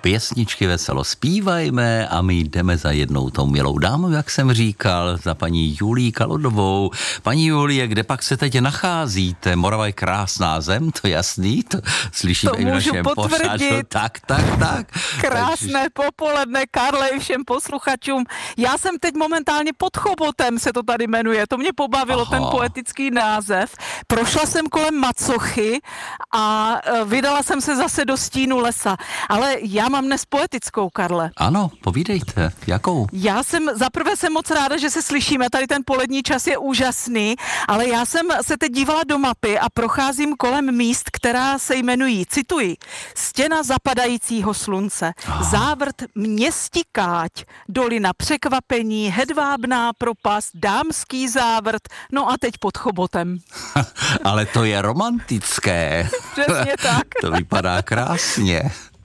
Pěsničky veselo zpívajme a my jdeme za jednou tou milou dámou, jak jsem říkal, za paní Julii Kalodovou. Paní Julie, kde pak se teď nacházíte? Morava je krásná zem, to jasný, to slyšíme to i v našem pořadu. Tak. Krásné popoledne, Karle, i všem posluchačům. Já jsem teď momentálně pod Chobotem, se to tady jmenuje, to mě pobavilo, ten poetický název. Prošla jsem kolem Macochy a vydala jsem se zase do stínu lesa. Ale já mám dnes poetickou, Karle. Ano, povídejte, jakou? Zaprvé jsem moc ráda, že se slyšíme, tady ten polední čas je úžasný, ale já jsem se teď dívala do mapy a procházím kolem míst, která se jmenují, cituji, Stěna zapadajícího slunce, Závrt Městikáť, Dolina překvapení, Hedvábná propast, Dámský závrt, no a teď pod Chobotem. Ale to je romantické. Přesně tak. To vypadá krásně.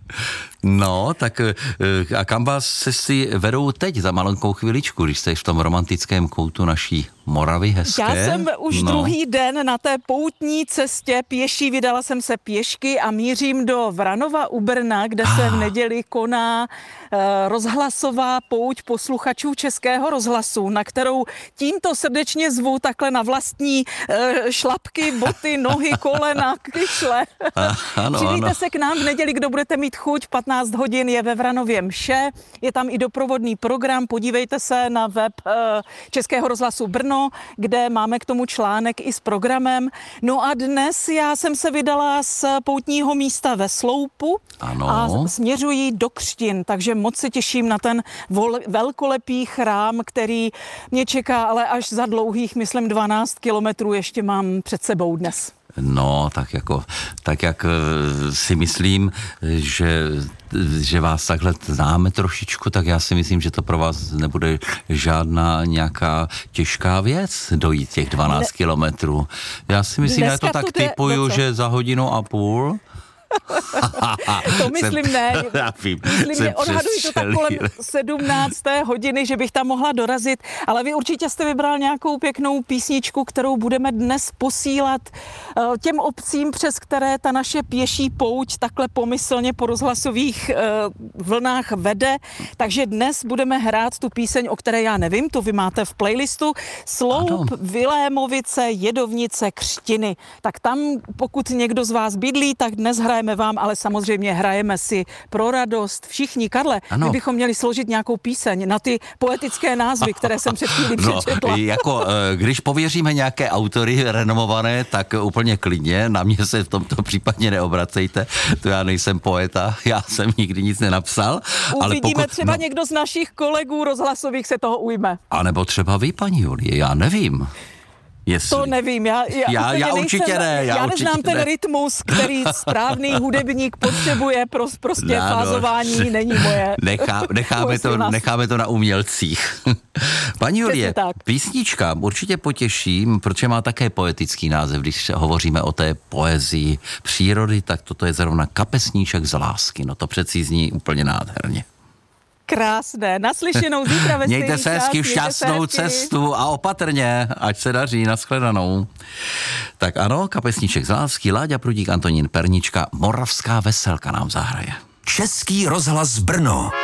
No, tak a kam vás cesty vedou teď za malinkou chviličku, když jste v tom romantickém koutu naší Moravy hezké? Já jsem už druhý den na té poutní cestě pěší, vydala jsem se pěšky a mířím do Vranova u Brna, kde se v neděli koná rozhlasová pouť posluchačů Českého rozhlasu, na kterou tímto srdečně zvu takhle na vlastní šlapky, boty, nohy, kolena, kyšle. Přijďte se k nám v neděli, kdo budete mít chuť, 15 hodin je ve Vranově mše, je tam i doprovodný program, podívejte se na web Českého rozhlasu Brno, kde máme k tomu článek i s programem. No a dnes já jsem se vydala z poutního místa ve Sloupu a směřuji do Křtin, takže moc se těším na ten velkolepý chrám, který mě čeká, ale až za dlouhých, myslím, 12 kilometrů ještě mám před sebou dnes. No, tak jak si myslím, že vás takhle známe trošičku, tak já si myslím, že to pro vás nebude žádná nějaká těžká věc dojít těch 12 kilometrů. Já si myslím, já to tak typuju, že za hodinu a půl. To myslím ne. Myslím, odhaduji to tak kolem 17. hodiny, že bych tam mohla dorazit, ale vy určitě jste vybral nějakou pěknou písničku, kterou budeme dnes posílat těm obcím, přes které ta naše pěší pouť takhle pomyslně po rozhlasových vlnách vede. Takže dnes budeme hrát tu píseň, o které já nevím, to vy máte v playlistu. Sloup, Vilémovice, Jedovnice, Křtiny. Tak tam, pokud někdo z vás bydlí, tak dnes hrajeme vám, ale samozřejmě hrajeme si pro radost. Všichni, Karle, my bychom měli složit nějakou píseň na ty poetické názvy, které jsem před chvílí přečetla. Když pověříme nějaké autory renomované, tak úplně klidně, na mě se v tomto případě neobracejte, to já nejsem poeta, já jsem nikdy nic nenapsal. Uvidíme, třeba někdo z našich kolegů rozhlasových se toho ujme. A nebo třeba vy, paní Julie, já nevím. To nevím, já určitě ne. Já neznám ten rytmus, který správný hudebník potřebuje, prostě fázování není moje. Necháme to na umělcích. Paní Julie, písnička určitě potěší, protože má také poetický název, když hovoříme o té poezii přírody, tak toto je zrovna Kapesníček z lásky. No to přeci zní úplně nádherně. Krásné, naslyšenou, zítra ve Mějte se hezky, šťastnou cestu a opatrně, ať se daří, nashledanou. Tak ano, Kapesníček z lásky, Láďa Prudík, Antonín Pernička, Moravská veselka nám zahraje. Český rozhlas Brno.